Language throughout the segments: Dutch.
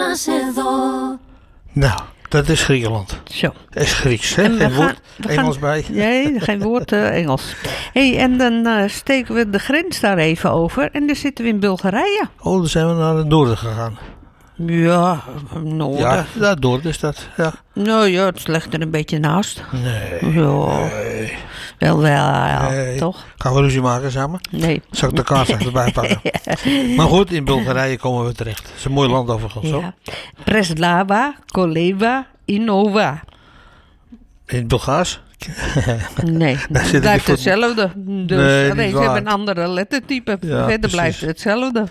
nacedo. Nou, dat is Griekenland. Zo. Dat is Grieks, hè? En Geen woord Engels bij. Nee, geen woord Engels. Hey, en dan steken we de grens daar even over. En dan zitten we in Bulgarije. Oh, dan zijn we naar het noorden gegaan. Ja, noorden. Ja, daar noorden is dat. Ja. Nou ja, het ligt er een beetje naast. Nee. Ja. Nee. Wel, ja, Nee. toch? Gaan we ruzie maken samen? Nee. Zal ik de kaart erbij pakken? Maar goed, in Bulgarije komen we terecht. Het is een mooi land overigens, hoor. Ja. Preslava, Koleva, Inova. In het Bulgaars? Nee, Daar het zit blijft die hetzelfde. Dus Nee, niet alleen, ze waar. hebben een andere lettertype. Ja, Verder precies. blijft het hetzelfde.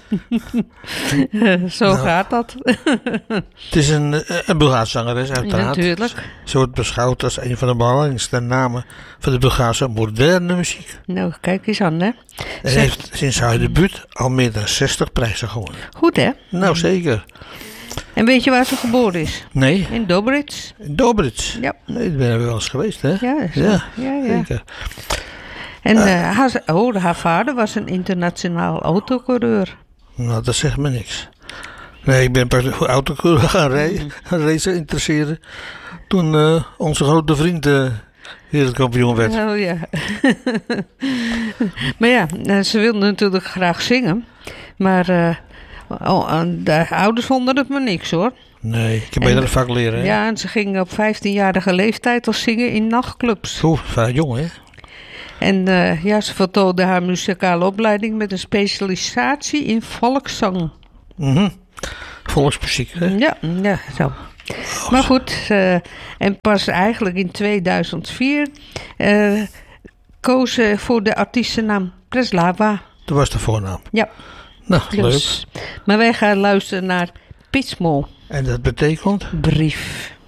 Zo gaat dat. Het is een Bulgaarse zangeres, uiteraard. Natuurlijk. Ze wordt beschouwd als een van de belangrijkste namen van de Bulgaarse moderne muziek. Nou, kijk eens aan, hè. En heeft sinds haar debuut al meer dan 60 prijzen gewonnen. Goed, hè? Nou, zeker. En weet je waar ze geboren is? Nee, In Dobrits. in Dobrits. Ja. Nee, daar ben ik wel eens geweest, hè? Ja, zo. Ja, Ja. zeker. En haar vader was een internationaal autocoureur. Nou, dat zegt me niks. Nee, ik ben pas voor autocoureur gaan racen interesseren. Toen onze grote vriend wereldkampioen werd. Oh ja. Maar ja, ze wilde natuurlijk graag zingen. Maar de ouders vonden het maar niks, hoor. Nee, ik heb beter vak leren. Hè? Ja, en ze ging op 15-jarige leeftijd al zingen in nachtclubs. Zo, vrij jong, hè? En ze voltooide haar muzikale opleiding met een specialisatie in volkszang. Volksmuziek, hè? Ja, zo. Maar goed, en pas eigenlijk in 2004 koos ze voor de artiestennaam Preslava. Dat was de voornaam. Ja, Nou, leuk. dus. Maar wij gaan luisteren naar Pismo, En dat betekent? brief.